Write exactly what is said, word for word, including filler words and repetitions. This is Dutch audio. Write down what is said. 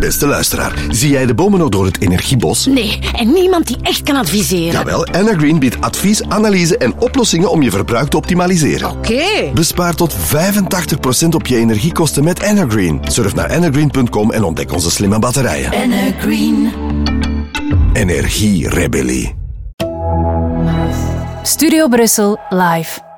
Beste luisteraar, zie jij de bomen nog door het energiebos? Nee, en niemand die echt kan adviseren. Jawel, Energreen biedt advies, analyse en oplossingen om je verbruik te optimaliseren. Oké. Okay. Bespaar tot vijfentachtig procent op je energiekosten met Energreen. Surf naar energreen punt com en ontdek onze slimme batterijen. Energreen. Energierebellie. Studio Brussel live.